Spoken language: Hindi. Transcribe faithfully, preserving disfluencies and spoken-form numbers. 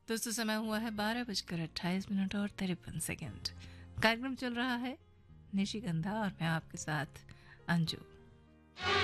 दोस्तों समय हुआ है बारह बजकर अट्ठाईस मिनट और तिरपन सेकेंड। कार्यक्रम चल रहा है निशिगंधा और मैं आपके साथ अंजू।